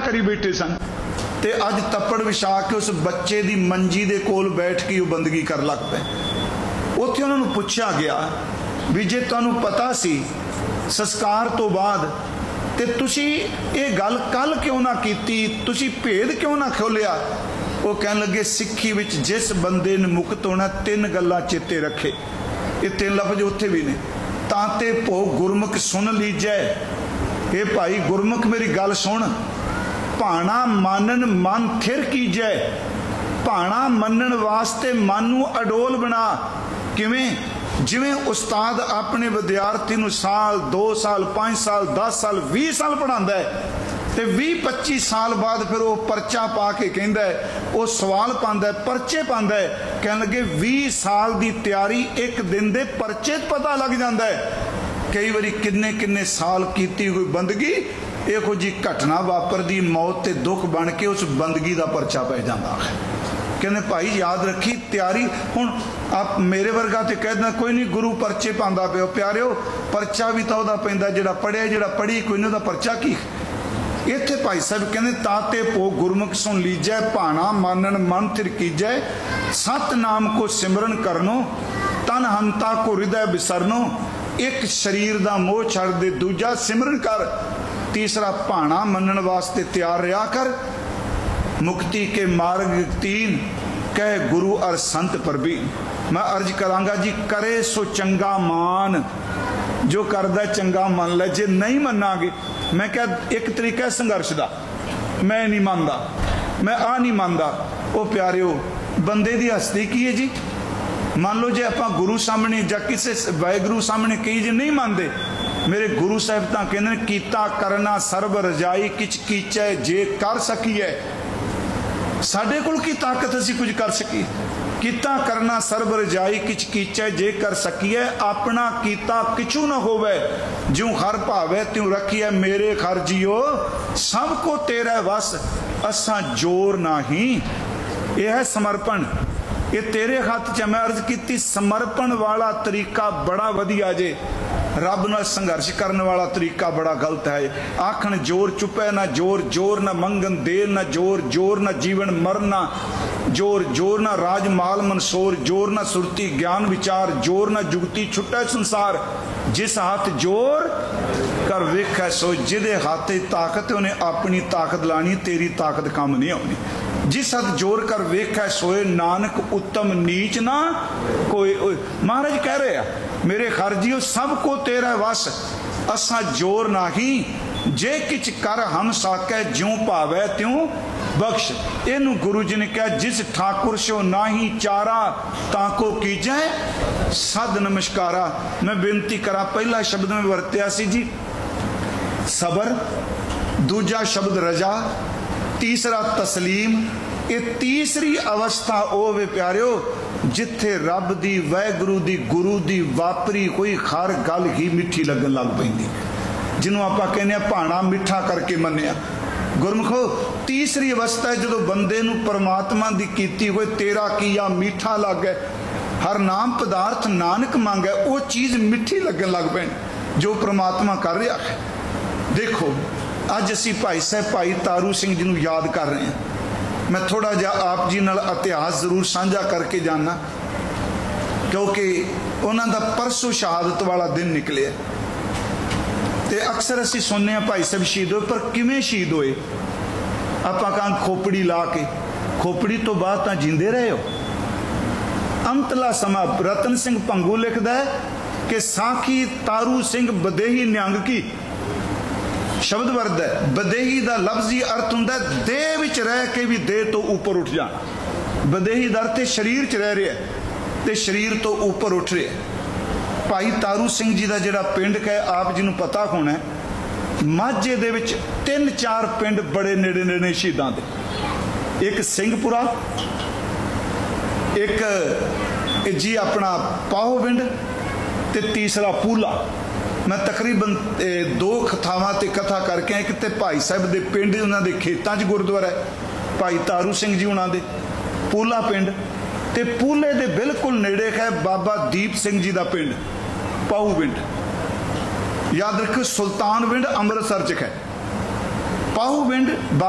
करी बैठे सन। ते अज तप्पड़ विछा के उस बच्चे की मंजी के कोल बैठ के बंदगी कर लग पे। उत्थे उन्होंने पूछा गया भी जे तुहानू पता सी संस्कार तो बाद ते तुसी ये गल कल क्यों ना कीती, तुसी भेद क्यों ना खोलिया। वो कह लगे सिक्खी विच जिस बंदे ने मुक्त होना 3 गल्लां चेते रखे। ये 3 लफ्ज उत्थे भी ने। तांते भोग गुरमुख सुन लीजै। ये भाई गुरमुख मेरी गल सुन। भाणा मानन मन थिर कीजै। भाणा मनन वास्ते मन नूं अडोल बना। किवें? जिवें उस्ताद अपने विद्यार्थी नूं साल 2 साल 5 साल 10 साल 20 साल पढ़ांदा है ते 20-25 साल बाद फिर वो परचा पा के कहंदा है, वो सवाल पांदा है, परचे पांदा है। कहण लगे 20 साल की तैयारी एक दिन दे परचे पता लग जाता है। कई बारी किन्ने किन्ने साल कीती कोई बंदगी, इहो जी घटना वापरदी, मौत ते दुख बन के उस बंदगी का परचा पै जाता है। कहते भाई याद रखी तैयारी। हुण आप मेरे वर्गा तो कह देना कोई नहीं गुरु परचे पांदा पिओ। प्यारिओ परचा भी तो वह पैंदा जिहड़ा पढ़िया, जिहड़ा पढ़ी कोई नहीं, परचा की। इत्थे भाई साहब कहते ताते भोग गुरमुख सुन लीजै। भाणा मानन मन थिर कीजै। सतनाम को सिमरन करनो। तन हंता को हृदय बिसरनो। एक शरीर का मोह छड़ दे, दूजा सिमरन कर, तीसरा भाणा मनन वास्ते तैयार रहा कर। मुक्ति के मार्ग 3 कह गुरु और संत परबीन। मैं अर्ज करांगा जी करे सो चंगा मान। जो करदा चंगा मन ले, जे नहीं मनांगे। मैं क्या एक तरीका है संघर्ष का, मैं नहीं मानता, मैं आ नहीं मानता। वो प्यारिओ बंदे की हस्ती की है जी। मान लो जे आप गुरु सामने या किसी वाहिगुरु सामने कही जे नहीं मानते, मेरे गुरु साहब तो कहते कीता करना सर्ब रजाई किच कीचै जे कर सकीए। साडे कोल की ताकत असी कुछ कर सकी। कीता करना सर्ब रजाई किच कीचै जे कर सकीए। अपना कीता किचू न होवे, ज्यों हर भावे त्यों रखिए। मेरे खर जियो सबको तेरा वस, असा जोर नाही। यह है समर्पण। ये तेरे हाथ च। मैं अर्ज की समर्पण वाला तरीका बड़ा वधिया जे, रब नाल संघर्ष करने वाला तरीका बड़ा गलत है। आखन जोर चुपे ना जोर, जोर ना मंगन देर ना जोर, जोर ना जीवन मरना जोर, जोर ना राज माल मनसोर, जोर ना सुरती ज्ञान विचार, जोर ना जुगती छुट्टा संसार। जिस हाथ जोर कर वेख सो, जिदे हाथ ताकत उन्हें अपनी ताकत लानी, तेरी ताकत काम नहीं आनी। जिस हाथ जोर कर वेख सोए, नानक उत्तम नीच ना कोई। महाराज कह रहे हैं मेरे खरजियो सबको तेरा वस, असा जोर नाही। जे किच कर हम साकै, ज्यों भावै त्यों बख्श। इनू गुरु जी ने कहा जिस ठाकुर सो नाही चारा, ताको कीजै सद नमस्कारा। मैं बेनती करा, पहला शब्द में वरत्या सी जी सबर, दूजा शब्द रजा, तीसरा तस्लीम। ये तीसरी अवस्था ओ वे प्यारिओ जिथे रब दी वाहिगुरु दी गुरु दी वापरी कोई हर गल ही मिठी लगन लग पैंदी, जिन्हों आप कहने भाणा मिठा करके मन्निया। गुरमुखो तीसरी अवस्था है जो बंदे नूं परमात्मा दी कीती हुई तेरा किया मीठा लग गए। हर नाम पदार्थ नानक मांगे, वो चीज़ मिठी लगन लग पैन जो परमात्मा कर रहा है। देखो अज असी भाई साहब भाई तारू सिंह जी नूं याद कर रहे हैं। मैं थोड़ा जा आप जी नाल इतिहास जरूर साझा करके जाना, क्योंकि उन्हों का परसों शहादत वाला दिन निकले। तो अक्सर असी सुनने भाई साहब शहीद होए, पर किवें शहीद होए? आप कहां खोपड़ी ला के, खोपड़ी तो बाद तो जींदे रहे हो। अंतला समा रतन सिंह भंगू लिखता है कि साखी तारू सिंह बदेही निहंग की शब्द वर्द है। बदेही का लफ्जी अर्थ होंदा देह विच रह के भी देह तो ऊपर उठ जाना। बदेही का अर्थ शरीर च रह रहा है तो शरीर तो ऊपर उठ रहा है। भाई तारू सिंह जी का जिहड़ा पिंड है आप जी नूं पता होना है, माझे दे विच 3-4 पिंड बड़े नेड़े नेड़े शहीदां दे। एक सिंहपुरा, एक जी अपना पाहोविंड ते तीसरा पूला। मैं तकरीबन 2 थावां ते कथा करके आया। कि भाई साहब के पिंड उन्होंने खेतों च गुरुद्वारा है, भाई तारू सिंह जी उन्होंने पूला पिंड, ते पूले दे बिल्कुल नेड़े है बाबा दीप सिंह जी का पिंड पाहूविंड। याद रखो सुल्तानविंड अमृतसर च है, पाहूविंड